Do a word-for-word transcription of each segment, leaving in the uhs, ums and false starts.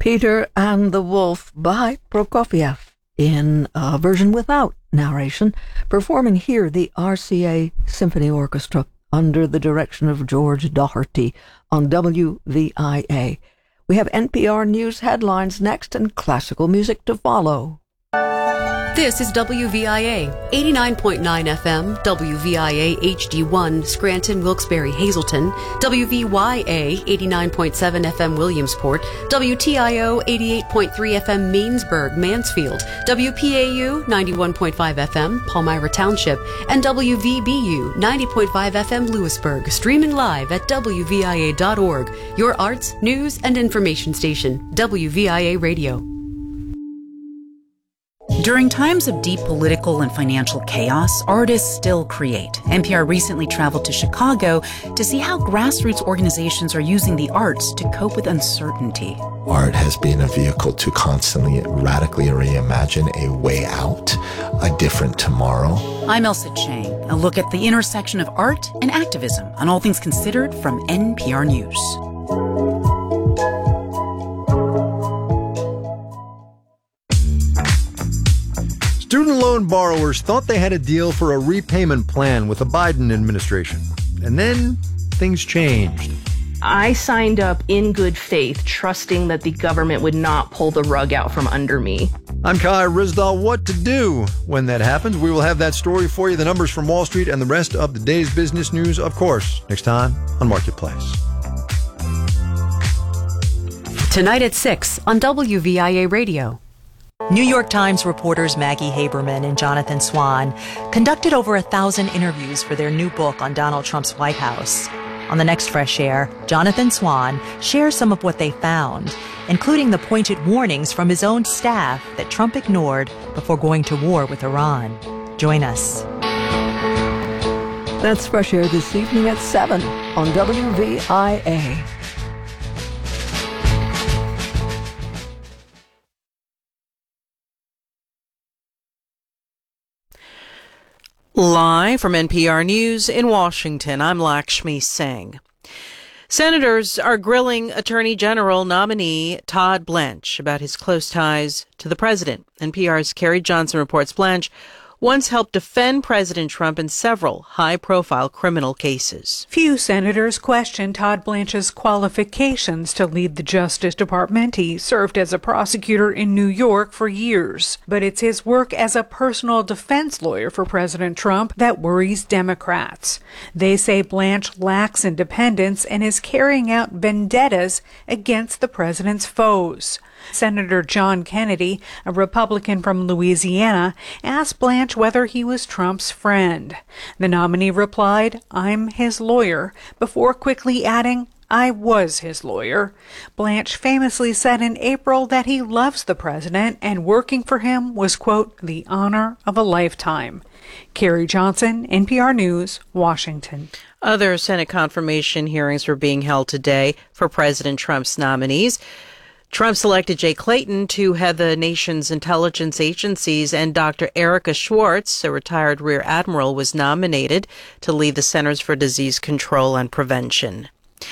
Peter and the Wolf by Prokofiev in a version without narration, performing here the R C A Symphony Orchestra under the direction of George Doherty on W V I A. We have N P R News headlines next and classical music to follow. This is W V I A, eighty-nine point nine F M, W V I A H D one, Scranton, Wilkes-Barre, Hazleton, W V Y A, eighty-nine point seven F M, Williamsport, W T I O, eighty-eight point three F M, Mainsburg, Mansfield, W P A U, ninety-one point five F M, Palmyra Township, and W V B U, ninety point five F M, Lewisburg, streaming live at W V I A dot org, your arts, news, and information station, W V I A Radio. During times of deep political and financial chaos, artists still create. N P R recently traveled to Chicago to see how grassroots organizations are using the arts to cope with uncertainty. Art has been a vehicle to constantly radically reimagine a way out, a different tomorrow. I'm Elsa Chang. A look at the intersection of art and activism on All Things Considered from N P R News. Student loan borrowers thought they had a deal for a repayment plan with the Biden administration. And then things changed. I signed up in good faith, trusting that the government would not pull the rug out from under me. I'm Kai Rizdal. What to do when that happens? We will have that story for you, the numbers from Wall Street, and the rest of the day's business news, of course, next time on Marketplace. Tonight at six on W V I A Radio. New York Times reporters Maggie Haberman and Jonathan Swan conducted over a thousand interviews for their new book on Donald Trump's White House. On the next Fresh Air, Jonathan Swan shares some of what they found, including the pointed warnings from his own staff that Trump ignored before going to war with Iran. Join us. That's Fresh Air this evening at seven on W V I A. Live from N P R News in Washington, I'm Lakshmi Singh. Senators are grilling Attorney General nominee Todd Blanche about his close ties to the president. N P R's Carrie Johnson reports Blanche once helped defend President Trump in several high-profile criminal cases. Few senators question Todd Blanche's qualifications to lead the Justice Department. He served as a prosecutor in New York for years. But it's his work as a personal defense lawyer for President Trump that worries Democrats. They say Blanche lacks independence and is carrying out vendettas against the president's foes. Senator John Kennedy, a Republican from Louisiana, asked Blanche whether he was Trump's friend. The nominee replied, "I'm his lawyer," before quickly adding, "I was his lawyer." Blanche famously said in April that he loves the president and working for him was, quote, "the honor of a lifetime." Carrie Johnson, N P R News, Washington. Other Senate confirmation hearings were being held today for President Trump's nominees. Trump selected Jay Clayton to head the nation's intelligence agencies, and Doctor Erica Schwartz, a retired rear admiral, was nominated to lead the Centers for Disease Control and Prevention.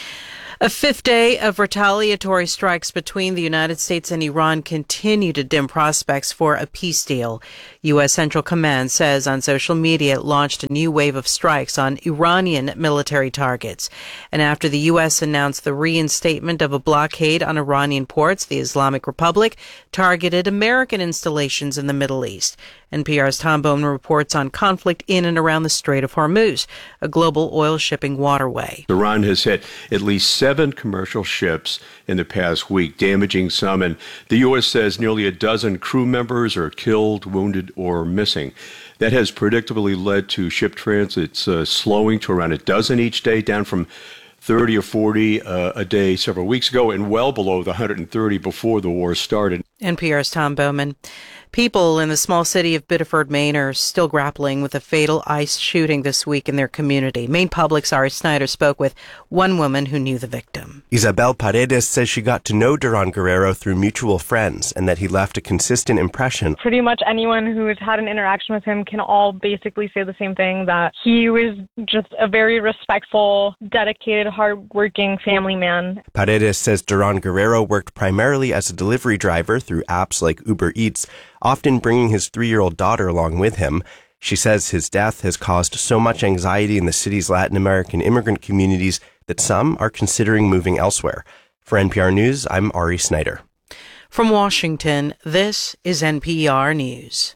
A fifth day of retaliatory strikes between the United States and Iran continue to dim prospects for a peace deal. U S. Central Command says on social media it launched a new wave of strikes on Iranian military targets. And after the U S announced the reinstatement of a blockade on Iranian ports, the Islamic Republic targeted American installations in the Middle East. N P R's Tom Bowman reports on conflict in and around the Strait of Hormuz, a global oil shipping waterway. Iran has hit at least seven commercial ships in the past week, damaging some, and the U S says nearly a dozen crew members are killed, wounded, or missing. That has predictably led to ship transits uh, slowing to around a dozen each day, down from thirty or forty uh, a day several weeks ago, and well below the one hundred thirty before the war started. N P R's Tom Bowman. People in the small city of Biddeford, Maine are still grappling with a fatal ICE shooting this week in their community. Maine Public's Ari Snyder spoke with one woman who knew the victim. Isabel Paredes says she got to know Duran Guerrero through mutual friends and that he left a consistent impression. Pretty much anyone who has had an interaction with him can all basically say the same thing, that he was just a very respectful, dedicated, hardworking family man. Paredes says Duran Guerrero worked primarily as a delivery driver through apps like Uber Eats, often bringing his three-year-old daughter along with him. She says his death has caused so much anxiety in the city's Latin American immigrant communities that some are considering moving elsewhere. For N P R News, I'm Ari Snyder. From Washington, this is N P R News.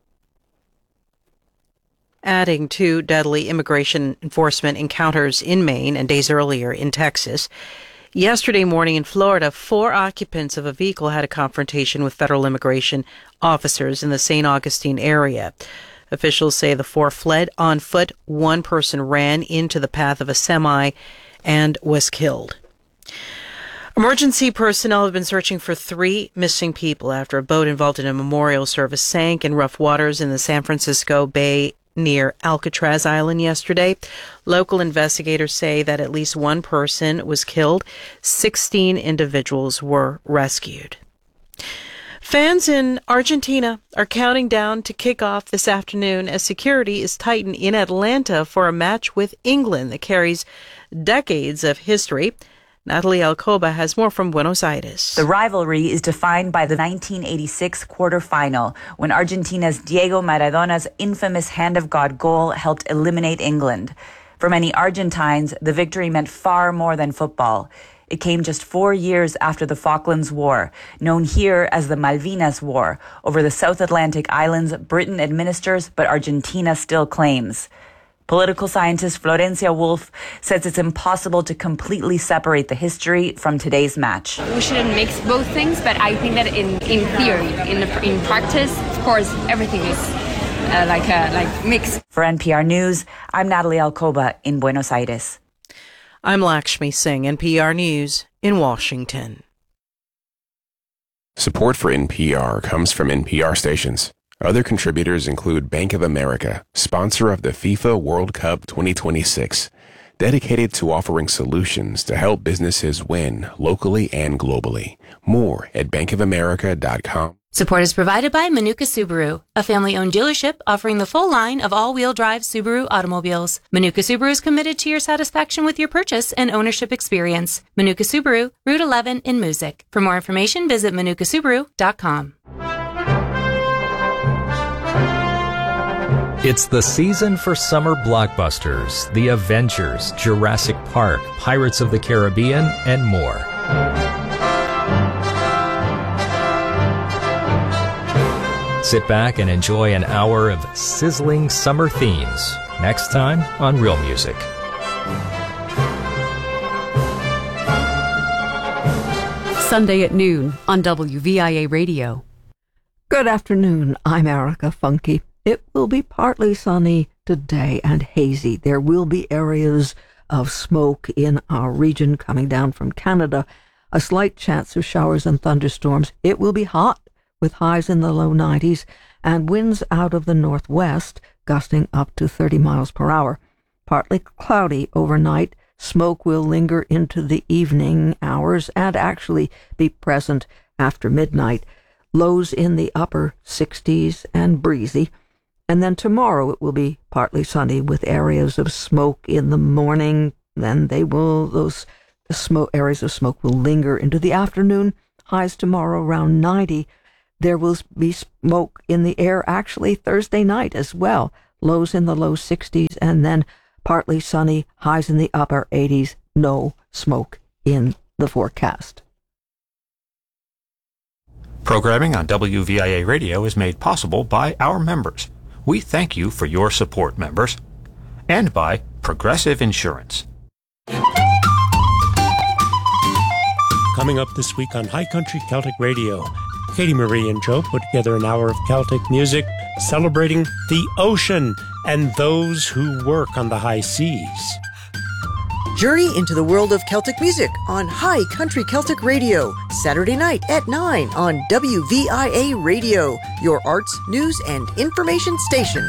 Adding to deadly immigration enforcement encounters in Maine and days earlier in Texas, yesterday morning in Florida, four occupants of a vehicle had a confrontation with federal immigration officers in the Saint Augustine area. Officials say the four fled on foot. One person ran into the path of a semi and was killed. Emergency personnel have been searching for three missing people after a boat involved in a memorial service sank in rough waters in the San Francisco Bay near Alcatraz Island yesterday. Local investigators say that at least one person was killed. sixteen individuals were rescued. Fans in Argentina are counting down to kick off this afternoon as security is tightened in Atlanta for a match with England that carries decades of history. Natalie Alcoba has more from Buenos Aires. The rivalry is defined by the nineteen eighty-six quarterfinal, when Argentina's Diego Maradona's infamous Hand of God goal helped eliminate England. For many Argentines, the victory meant far more than football. It came just four years after the Falklands War, known here as the Malvinas War, over the South Atlantic islands Britain administers but Argentina still claims. Political scientist Florencia Wolf says it's impossible to completely separate the history from today's match. We shouldn't mix both things, but I think that in, in theory, in in practice, of course, everything is uh, like a like mixed. For N P R News, I'm Natalie Alcoba in Buenos Aires. I'm Lakshmi Singh, N P R News in Washington. Support for N P R comes from N P R stations. Other contributors include Bank of America, sponsor of the FIFA World Cup twenty twenty-six, dedicated to offering solutions to help businesses win locally and globally. More at bank of america dot com. Support is provided by Manuka Subaru, a family-owned dealership offering the full line of all-wheel drive Subaru automobiles. Manuka Subaru is committed to your satisfaction with your purchase and ownership experience. Manuka Subaru, Route eleven in Moosic. For more information, visit manuka subaru dot com. It's the season for summer blockbusters, The Avengers, Jurassic Park, Pirates of the Caribbean, and more. Sit back and enjoy an hour of sizzling summer themes. Next time on Real Music. Sunday at noon on W V I A Radio. Good afternoon. I'm Erica Funke. It will be partly sunny today and hazy. There will be areas of smoke in our region coming down from Canada. A slight chance of showers and thunderstorms. It will be hot with highs in the low nineties and winds out of the northwest gusting up to thirty miles per hour. Partly cloudy overnight. Smoke will linger into the evening hours and actually be present after midnight. Lows in the upper sixties and breezy. And then tomorrow it will be partly sunny with areas of smoke in the morning. Then they will, those smoke areas of smoke will linger into the afternoon. Highs tomorrow around ninety. There will be smoke in the air actually Thursday night as well. Lows in the low sixties and then partly sunny. Highs in the upper eighties. No smoke in the forecast. Programming on W V I A Radio is made possible by our members. We thank you for your support, members. And by Progressive Insurance. Coming up this week on High Country Celtic Radio, Katie Marie and Joe put together an hour of Celtic music celebrating the ocean and those who work on the high seas. Journey into the world of Celtic music on High Country Celtic Radio, Saturday night at nine on W V I A Radio, your arts, news, and information station.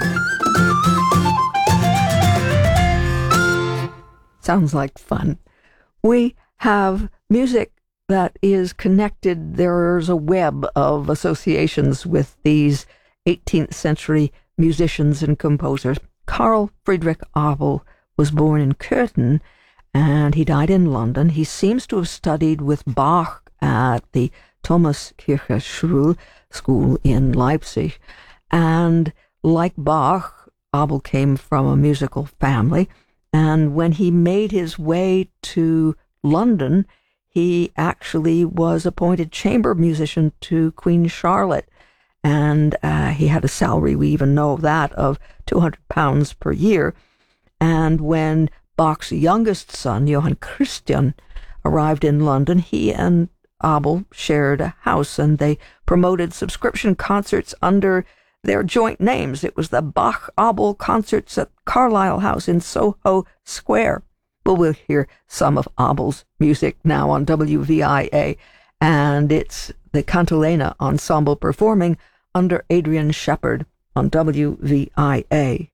Sounds like fun. We have music that is connected. There's a web of associations with these eighteenth century musicians and composers. Carl Friedrich Abel was born in Köthen, and he died in London. He seems to have studied with Bach at the Thomaskirche Schule school in Leipzig. And like Bach, Abel came from a musical family. And when he made his way to London, he actually was appointed chamber musician to Queen Charlotte. And uh, he had a salary, we even know that, of two hundred pounds per year. And when Bach's youngest son, Johann Christian, arrived in London, he and Abel shared a house, and they promoted subscription concerts under their joint names. It was the Bach-Abel Concerts at Carlisle House in Soho Square. Well, we'll hear some of Abel's music now on W V I A, and it's the Cantilena Ensemble performing under Adrian Shepard on W V I A.